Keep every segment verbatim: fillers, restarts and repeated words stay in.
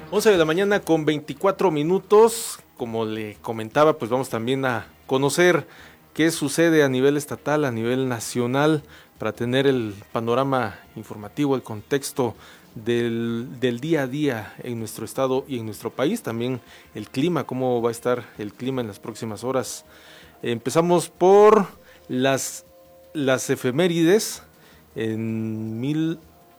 once de la mañana con veinticuatro minutos. Como le comentaba, pues vamos también a conocer qué sucede a nivel estatal, a nivel nacional, para tener el panorama informativo, el contexto del, del día a día en nuestro estado y en nuestro país. También el clima, cómo va a estar el clima en las próximas horas. Empezamos por las, las efemérides. En mil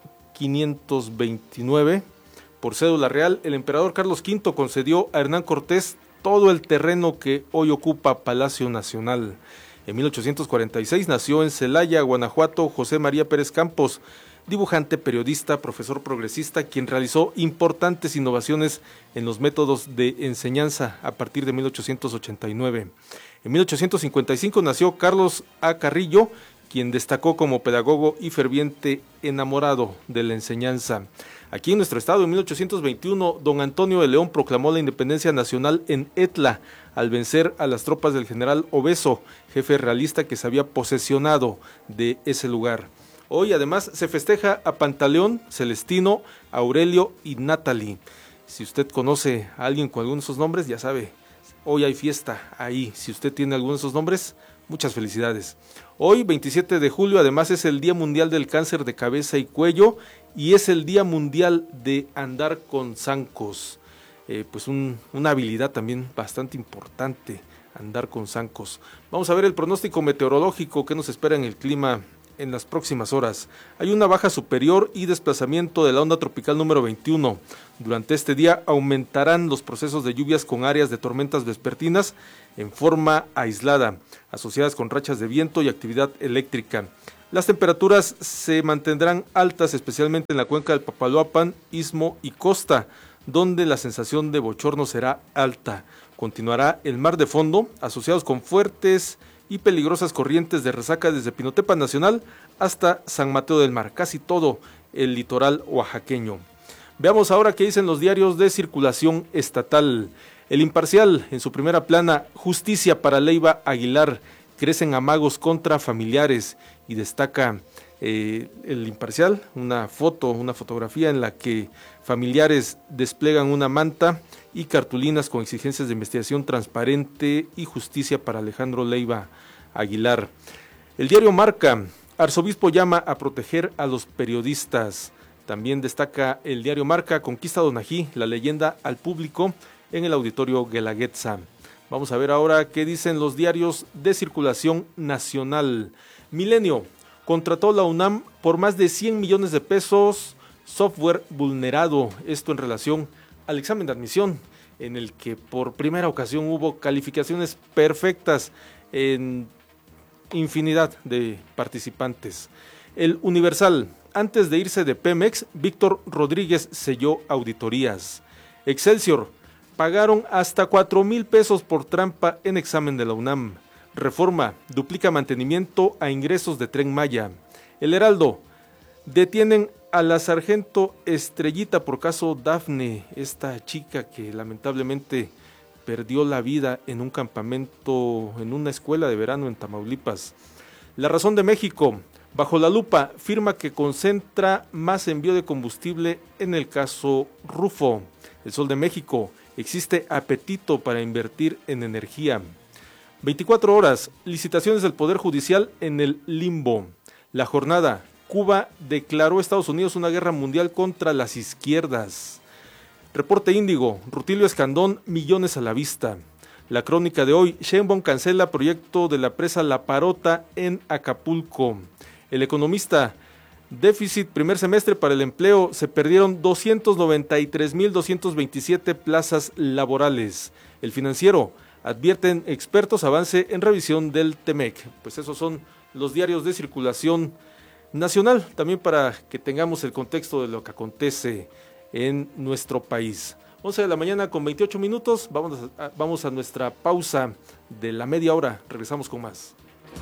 quinientos veintinueve, por cédula real, el emperador Carlos quinto concedió a Hernán Cortés todo el terreno que hoy ocupa Palacio Nacional. En mil ochocientos cuarenta y seis nació en Celaya, Guanajuato, José María Pérez Campos, dibujante, periodista, profesor progresista, quien realizó importantes innovaciones en los métodos de enseñanza a partir de mil ochocientos ochenta y nueve. En mil ochocientos cincuenta y cinco nació Carlos A. Carrillo, quien destacó como pedagogo y ferviente enamorado de la enseñanza. Aquí en nuestro estado, en mil ochocientos veintiuno, don Antonio de León proclamó la independencia nacional en Etla, al vencer a las tropas del general Obeso, jefe realista que se había posesionado de ese lugar. Hoy además se festeja a Pantaleón, Celestino, Aurelio y Natalie. Si usted conoce a alguien con alguno de esos nombres, ya sabe, hoy hay fiesta ahí. Si usted tiene alguno de esos nombres, muchas felicidades. Hoy, veintisiete de julio, además es el Día Mundial del Cáncer de Cabeza y Cuello y es el Día Mundial de Andar con Zancos. Eh, pues un, una habilidad también bastante importante, andar con zancos. Vamos a ver el pronóstico meteorológico que nos espera en el clima en las próximas horas. Hay una baja superior y desplazamiento de la onda tropical número veintiuno. Durante este día aumentarán los procesos de lluvias con áreas de tormentas vespertinas en forma aislada, asociadas con rachas de viento y actividad eléctrica. Las temperaturas se mantendrán altas, especialmente en la cuenca del Papaloapan, Istmo y Costa, donde la sensación de bochorno será alta. Continuará el mar de fondo, asociados con fuertes y peligrosas corrientes de resaca desde Pinotepa Nacional hasta San Mateo del Mar, casi todo el litoral oaxaqueño. Veamos ahora qué dicen los diarios de circulación estatal. El Imparcial, en su primera plana, justicia para Leiva Aguilar, crecen amagos contra familiares, y destaca eh, el Imparcial, una foto, una fotografía en la que familiares despliegan una manta y cartulinas con exigencias de investigación transparente y justicia para Alejandro Leiva Aguilar. El diario Marca, arzobispo llama a proteger a los periodistas. También destaca el diario Marca, conquista Donají, la leyenda al público en el auditorio Guelaguetza. Vamos a ver ahora qué dicen los diarios de circulación nacional. Milenio, contrató la UNAM por más de cien millones de pesos software vulnerado, esto en relación al examen de admisión, en el que por primera ocasión hubo calificaciones perfectas en infinidad de participantes. El Universal, antes de irse de Pemex, Víctor Rodríguez selló auditorías. Excelsior, pagaron hasta cuatro mil pesos por trampa en examen de la UNAM. Reforma, duplica mantenimiento a ingresos de Tren Maya. El Heraldo, detienen a la sargento Estrellita por caso Dafne, esta chica que lamentablemente perdió la vida en un campamento, en una escuela de verano en Tamaulipas. La Razón de México, bajo la lupa, firma que concentra más envío de combustible en el caso Rufo. El Sol de México, existe apetito para invertir en energía. veinticuatro horas, licitaciones del Poder Judicial en el limbo. La Jornada, Cuba declaró a Estados Unidos una guerra mundial contra las izquierdas. Reporte Índigo, Rutilio Escandón, millones a la vista. La Crónica de hoy, Sheinbaum cancela proyecto de la presa La Parota en Acapulco. El Economista, déficit primer semestre para el empleo, se perdieron doscientos noventa y tres mil doscientos veintisiete plazas laborales. El Financiero, advierten expertos avance en revisión del Temec. Pues esos son los diarios de circulación nacional, también para que tengamos el contexto de lo que acontece en nuestro país. once de la mañana con veintiocho minutos, vamos a, vamos a nuestra pausa de la media hora, regresamos con más.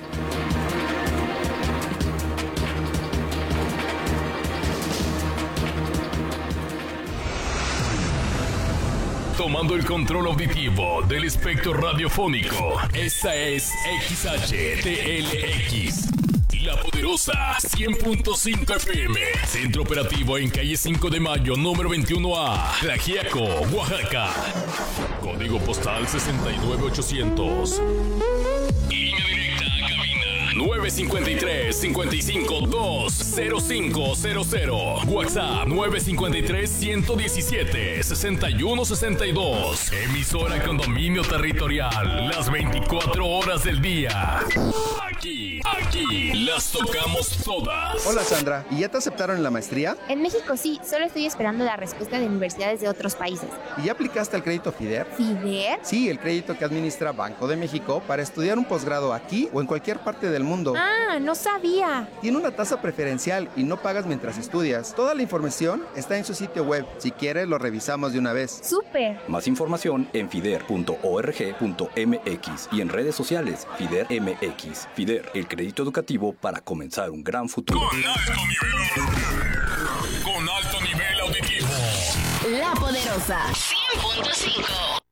Tomando el control auditivo del espectro radiofónico, esta es X H T L X, La Poderosa cien punto cinco F M. Centro operativo en calle cinco de mayo, número veintiuno A, Tlaxiaco, Oaxaca. Código postal sesenta y nueve ochocientos. Línea directa a cabina nueve cinco tres, cinco cinco dos, cero cinco cero cero. WhatsApp nueve cinco tres, uno uno siete, seis uno seis dos. Emisora con dominio territorial las veinticuatro horas del día. Aquí, aquí las tocamos todas. Hola Sandra, ¿y ya te aceptaron en la maestría? En México sí, solo estoy esperando la respuesta de universidades de otros países. ¿Y ya aplicaste al crédito FIDER? ¿FIDER? Sí, el crédito que administra Banco de México para estudiar un posgrado aquí o en cualquier parte del mundo. Ah, no sabía. Tiene una tasa preferencial y no pagas mientras estudias. Toda la información está en su sitio web. Si quieres, lo revisamos de una vez. ¡Súper! Más información en fider punto org punto m x y en redes sociales FIDER M X. FIDER, el crédito educativo para comenzar un gran futuro. Con alto nivel. Con alto nivel auditivo. La Poderosa cien punto cinco.